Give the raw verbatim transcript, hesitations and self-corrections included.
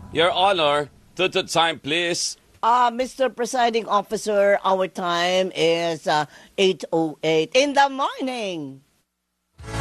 Your Honor, to the time, please. Uh, Mister Presiding Officer, our time is uh, eight oh eight in the morning.